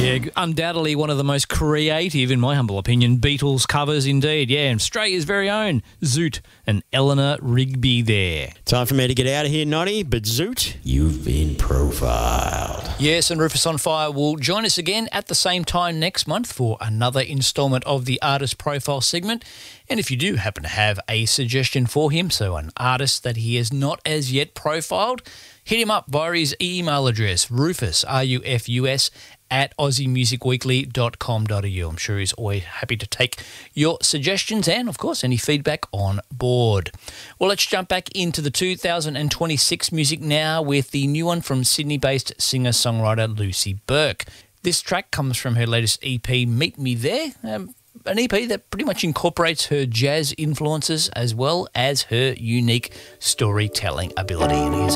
Yeah, undoubtedly one of the most creative, in my humble opinion, Beatles covers indeed. Yeah, and Australia's very own Zoot and Eleanor Rigby there. Time for me to get out of here, Noddy, but Zoot, you've been profiled. Yes, and Rufus on Fire will join us again at the same time next month for another instalment of the Artist Profile segment. And if you do happen to have a suggestion for him, so an artist that he has not as yet profiled, hit him up via his email address, Rufus, R-U-F-U-S, at aussiemusicweekly.com.au. I'm sure he's always happy to take your suggestions and, of course, any feedback on board. Well, let's jump back into the 2026 music now with the new one from Sydney-based singer-songwriter Lucy Burke. This track comes from her latest EP, Meet Me There, an EP that pretty much incorporates her jazz influences as well as her unique storytelling ability. And here's